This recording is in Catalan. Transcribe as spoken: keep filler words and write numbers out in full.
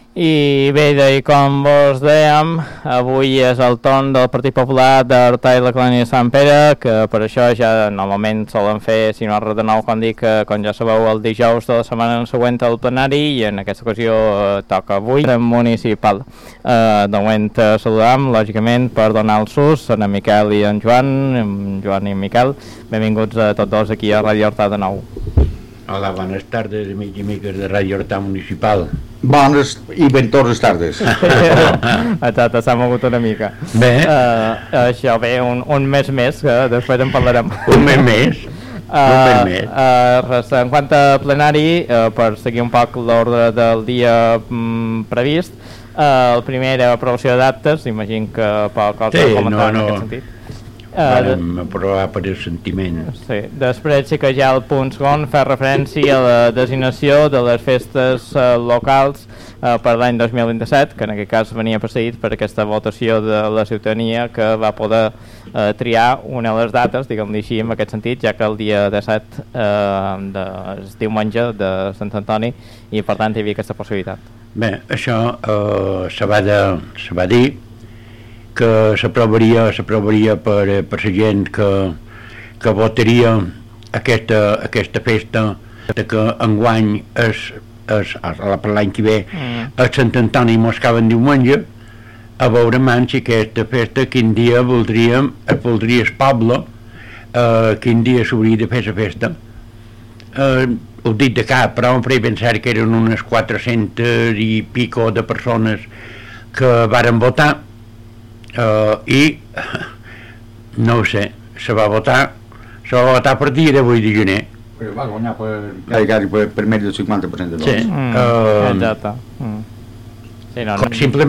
I bé, i com vos dèiem, avui és el torn del Partit Popular d'Horta i la Colònia de Sant Pere, que per això ja normalment solen fer, si no res de nou, com dic, com ja sabeu, el dijous de la setmana següent al plenari, i en aquesta ocasió eh, toca avui en municipal. Eh, de moment eh, saludam, lògicament, per donar el sus, en en Miquel i en Joan, en Joan i en Miquel. Benvinguts a tots dos aquí a Ràdio Horta de nou. Hola, bones tardes, amics i amigues de Ràdio Horta Municipal. Bones i ventoses tardes. Exacte, s'ha mogut una mica. Bé. Uh, això, bé, un, un mes més, que després en parlarem. Un mes més. Uh, un mes més. Uh, res, en quant a plenari, uh, per seguir un poc l'ordre del dia um, previst, uh, el primer era aprovació d'actes, imagino que poc cosa sí, comentar no, no. en aquest sentit. Vam aprovar per el sentiment. Sí. Després sí que ja el punt segon fa referència a la designació de les festes eh, locals eh, per l'any dos mil vint-i-set, que en aquest cas venia precedit per aquesta votació de la ciutadania que va poder eh, triar una de les dates, diguem-li així, en aquest sentit, ja que el dia disset eh, de, és diumenge de Sant Antoni, i per tant hi havia aquesta possibilitat. Bé, això eh, se va, de, se va dir que s'aprovaria s'aprovaria per, per la gent que, que votaria aquesta, aquesta festa, que enguany és, és per l'any que ve mm. a Sant Antoni mos caben diumenge, a veure mans si aquesta festa quin dia voldríem, es voldria el poble, eh, quin dia s'hauria de fer la festa. Eh, ho dic de cap, però em faria pensar que eren unes quatre-centes i pico de persones que varen votar. Uh, i no ho sé, se va votar se va votar per dia de vuit de gener, però va guanyar per, per, per més del cinquanta per cent de vots. Sí. Mm, uh, exacte. Mm. Sí, no, no. Simplement